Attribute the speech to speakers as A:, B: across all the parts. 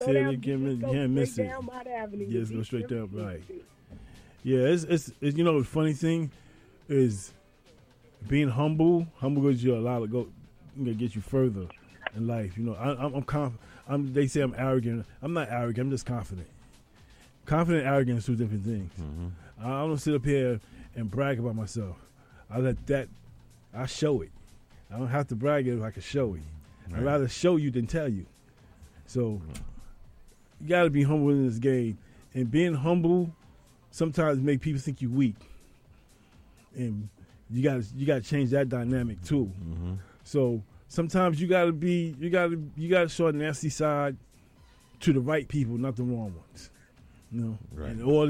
A: Go down,
B: you can't miss it.
A: down Mott Avenue.
B: Yes, go straight down, right. Yeah, it's you know, the funny thing is being humble. Humble gives you a lot of get you further in life. You know, I'm confident. They say I'm arrogant. I'm not arrogant. I'm just confident. Confident and arrogant is two different things. I don't sit up here and brag about myself. I show it. I don't have to brag it if I can show it. Right. I'd rather show you than tell you. So you got to be humble in this game. And being humble sometimes make people think you're weak. And you got to change that dynamic too. So sometimes you got to show a nasty side to the right people, not the wrong ones. You know, right. And all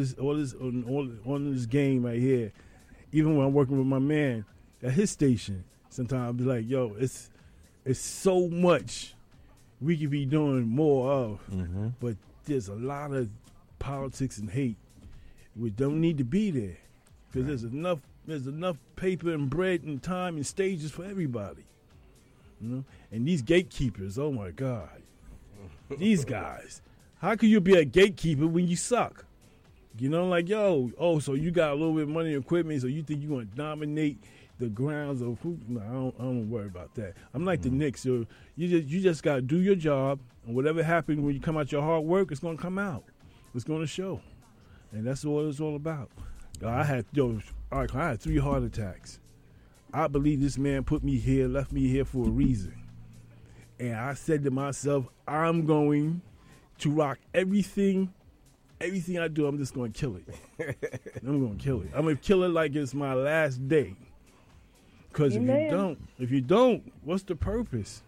B: this game right here. Even when I'm working with my man at his station, sometimes I'll be like, "Yo, it's so much we could be doing more of, but there's a lot of politics and hate which don't need to be there because there's enough paper and bread and time and stages for everybody, you know. And these gatekeepers, oh my God, these guys, how could you be a gatekeeper when you suck? You know, like so you got a little bit of money and equipment, so you think you're gonna dominate the grounds of who? No, I don't worry about that. I'm like the Knicks. You just gotta do your job, and whatever happens when you come out your hard work, it's gonna come out. It's gonna show, and that's what it's all about. I had 3 heart attacks. I believe this man put me here, left me here for a reason, and I said to myself, I'm going to rock everything I do. I'm just gonna kill it. I'm gonna kill it. I'm gonna kill it like it's my last day. Because if you don't, what's the purpose?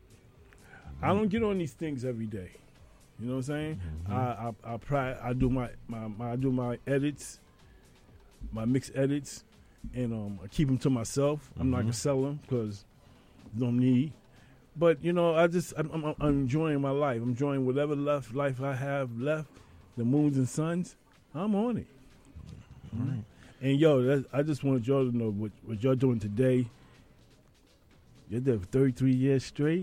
B: I don't get on these things every day. You know what I'm saying? I do my edits, my mix edits, and I keep them to myself. I'm not gonna sell them because no need. But you know, I'm enjoying my life. I'm enjoying whatever life I have left. The moons and suns, I'm on it. All right. And I just wanted y'all to know what y'all doing today. You're there for 33 years straight.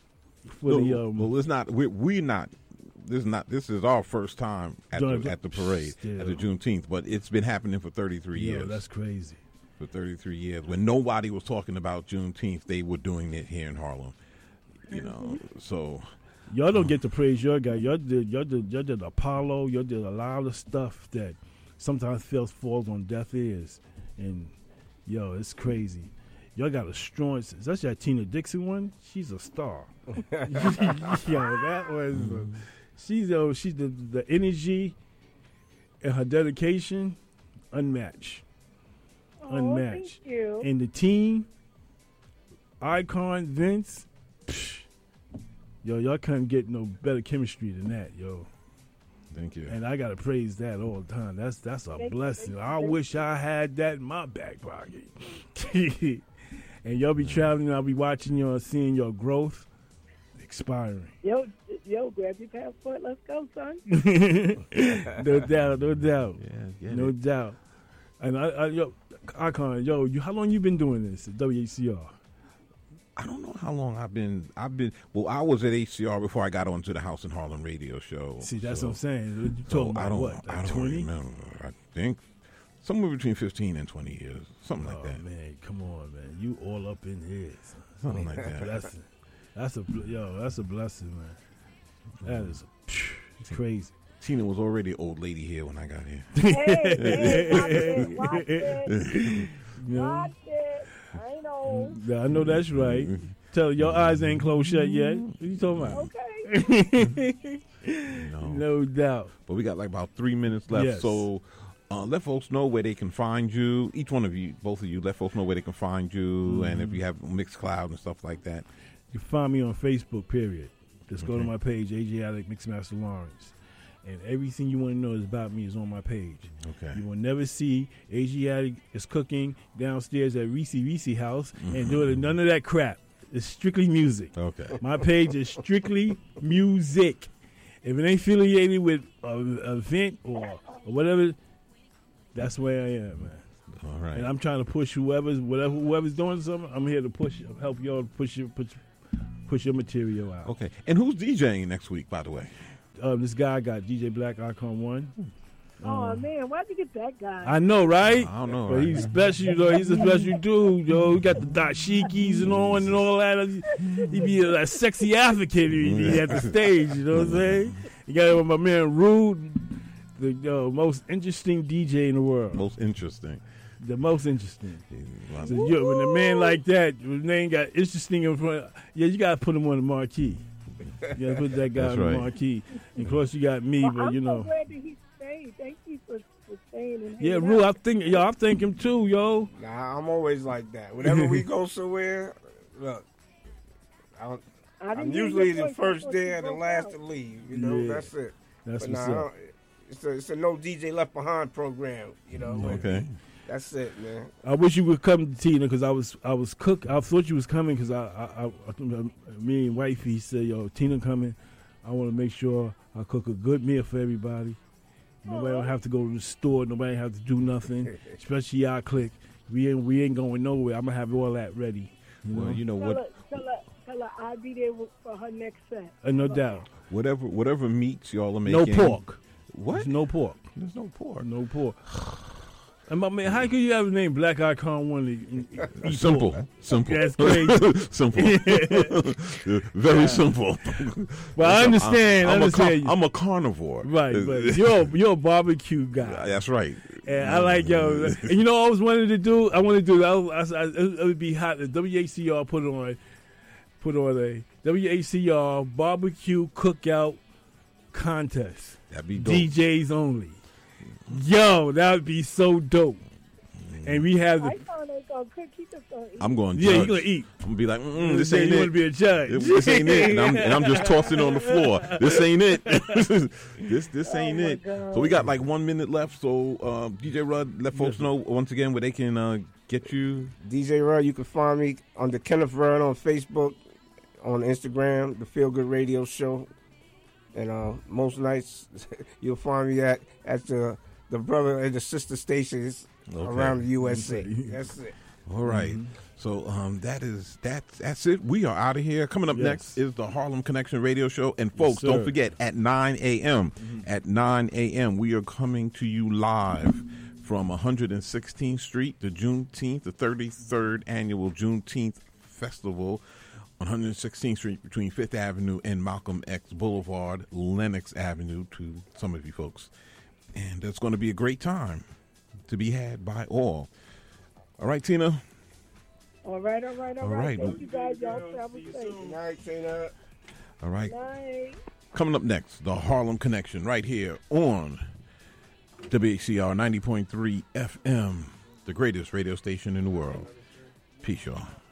C: Well, it's not. We're not. This is our first time at the parade at the Juneteenth, but it's been happening for 33 years.
B: That's crazy.
C: For 33 years, when nobody was talking about Juneteenth, they were doing it here in Harlem. You know, so.
B: Y'all don't get to praise your guy. Y'all did Apollo. Y'all did a lot of stuff that sometimes falls on deaf ears. And, it's crazy. Y'all got a strong, especially that Tina Dixon one. She's a star. That was, she's the energy and her dedication, unmatched.
A: Thank you.
B: And the team, Icon, Vince, y'all couldn't get no better chemistry than that,
C: Thank you.
B: And I gotta praise that all the time. That's a blessing. I wish I had that in my back pocket. And y'all be traveling, I'll be watching seeing your growth, expiring.
A: Yo, grab your passport. Let's go, son.
B: No doubt.
C: Yeah,
B: no doubt. And Icon, how long you been doing this at WHCR?
C: I don't know how long I've been. Well, I was at HCR before I got onto the House in Harlem radio show.
B: See, that's what I'm saying. You talking about what? Like
C: I don't
B: 20?
C: remember. I think somewhere between 15 and 20 years, something like that.
B: Oh man, come on, man! You all up in here.
C: Something like that.
B: That's a blessing, man. That is it's crazy.
C: Tina was already an old lady here when I got here.
A: Hey, watch it. Watch it. I ain't old.
B: Yeah, I know that's right. Tell her your eyes ain't closed shut yet. What you talking about?
A: Okay.
B: No doubt.
C: But we got like about 3 minutes left.
B: Yes.
C: So let folks know where they can find you. Each one of you, both of you, let folks know where they can find you. And if you have Mixcloud and stuff like that.
B: You can find me on Facebook, period. Just go to my page, AJ Addict Mixmaster Lawrence. And everything you want to know is about me is on my page.
C: Okay.
B: You will never see AJ Addict is cooking downstairs at Reese House and doing none of that crap. It's strictly music.
C: Okay.
B: My page is strictly music. If it ain't affiliated with an event or whatever, that's where I am, man.
C: All right.
B: And I'm trying to push whoever's doing something. I'm here to help y'all push your material out.
C: Okay. And who's DJing next week, by the way?
B: this guy got DJ Black Icon 1.
A: Oh man, why'd you get that guy?
B: I know, right?
C: I don't know.
B: But
C: right?
B: he's special, though. He's a special dude, yo. He got the dashikis and all that. He be a sexy African he be at the stage. You know what I'm saying? You got it with my man Rude, the most interesting DJ in the world.
C: Most interesting.
B: The most interesting. So when a man like that, when the name got interesting in front, you got to put him on the marquee. You got to put that guy on the marquee. And of course, you got me, but you know.
A: I'm so glad that he stayed. Thank you for staying.
B: Yeah, Rue, I think him too, yo.
D: Nah, I'm always like that. Whenever we go somewhere, look, I'm usually the first there and the last to leave. You know, that's it.
B: That's what's up.
D: It's a no DJ left behind program. You know.
C: Okay.
D: That's it, man.
B: I wish you would come, Tina, because I was cook. I thought you was coming because me and wifey said, "Yo, Tina coming. I want to make sure I cook a good meal for everybody. Nobody don't have to go to the store. Nobody have to do nothing. Especially our clique. We ain't going nowhere. I'm gonna have all that ready.
C: Well, you know what?
A: Tell her I'll be there for her next set.
B: No doubt.
C: Whatever meats y'all are making.
B: No pork.
C: What?
B: There's no pork.
C: There's no pork.
B: No pork. And my man, how could you have a name Black Icon 1?
C: Simple.
B: That's crazy.
C: Simple. Very simple.
B: Well, I understand.
C: I'm a carnivore.
B: Right, but you're a barbecue guy.
C: That's right.
B: And I like and you know what I was wanting to do? It would be hot. The WACR put on a WACR barbecue cookout contest.
C: That'd be dope.
B: DJs only. Yo, that would be so dope. And we have the.
C: I'm going to
B: judge. Yeah, you're
C: going
B: to eat.
C: I'm going to be like, this ain't it.
B: You want to be a judge.
C: This ain't it. And I'm just tossing on the floor. This ain't it. this ain't it.
A: God.
C: So we got like 1 minute left. So DJ Rudd, let folks know once again where they can get you.
D: DJ Rudd, you can find me on the Kenneth Rudd on Facebook, on Instagram, the Feel Good Radio Show. And most nights you'll find me at the brother and the sister stations around the USA. That's it.
C: All right. Mm-hmm. So that's it. We are out of here. Coming up next is the Harlem Connection Radio Show. And folks, don't forget, at 9 a.m., at 9 a.m., we are coming to you live from 116th Street, the 33rd annual Juneteenth Festival on 116th Street between 5th Avenue and Malcolm X Boulevard, Lenox Avenue, to some of you folks. And it's going to be a great time to be had by all. All right, Tina?
A: All right. Thank you guys. Y'all travel safe.
D: Good night, Tina.
C: All right.
A: Night.
C: Coming up next, the Harlem Connection right here on WHCR 90.3 FM, the greatest radio station in the world. Peace, y'all.